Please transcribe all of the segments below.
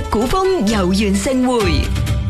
古風遊園盛會。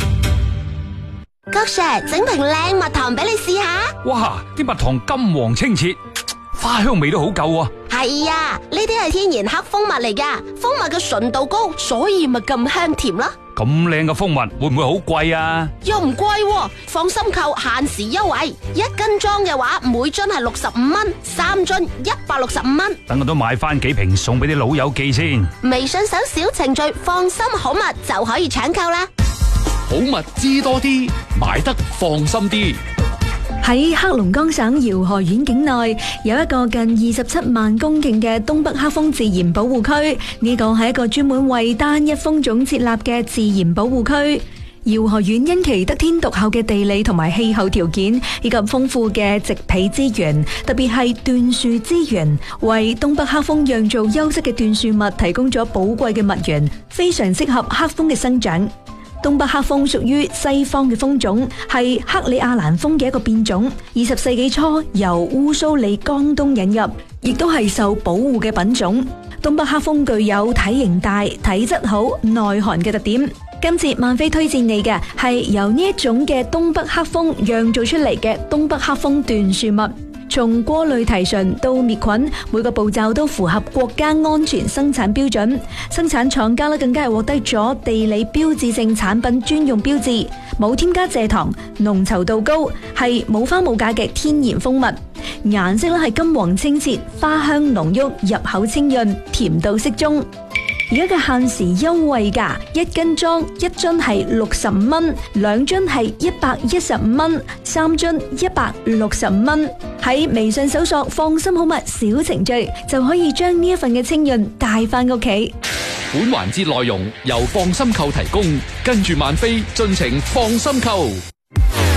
郭 Sir， 整瓶靚蜜糖俾你試下。 哇！啲蜜糖金黃清澈，花香味都好夠啊！ 係啊，呢啲係天然黑蜂蜜嚟噶，蜂蜜嘅純度高，所以咪咁香甜咯。 咁靚嘅蜂蜜會唔會好貴啊？ 又唔貴喎，放心購限時優惠，1斤裝嘅話每樽係65蚊，3樽165蚊。 等我都買翻幾瓶送俾啲老友記先。 微信搜小程序放心好蜜就可以搶購啦。 好蜜知多啲，買得放心啲。 喺黑龍江省饒河縣境內有一個近27萬公頃嘅東北黑蜂自然保護區，呢個係一個專門為單一蜂種設立嘅自然保護區。饒河縣因其得天獨厚嘅地理同埋氣候條件，以及豐富嘅植被資源，特別係椴樹資源，為東北黑蜂釀造優質嘅椴樹蜜提供咗寶貴嘅蜜源，非常適合黑蜂嘅生長。東北黑蜂屬於西方嘅蜂種，係克里亞蘭蜂嘅一個變種。20世紀初由烏蘇里江東引入，亦都係受保護嘅品種。東北黑蜂具有體型大、體質好、耐寒嘅特點。今次萬飛推薦你嘅係由呢一種嘅東北黑蜂釀造出嚟嘅東北黑蜂椴樹蜜。從過濾提純到滅菌，每個步驟都符合國家安全生產標準。生產廠家更加係獲得咗地理標誌性產品專用標誌，冇添加蔗糖，濃稠度高，係冇花冇假嘅天然蜂蜜。顏色係金黃清澈，花香濃郁，入口清潤，甜度適中。而家嘅限時優惠價，1斤裝1樽係65蚊，2樽係115蚊，3樽165蚊。喺微信搜索放心好蜜小程序，就可以將呢一份嘅清潤帶翻屋企。 本環節內容由放心購提供，跟住萬飛盡情放心購。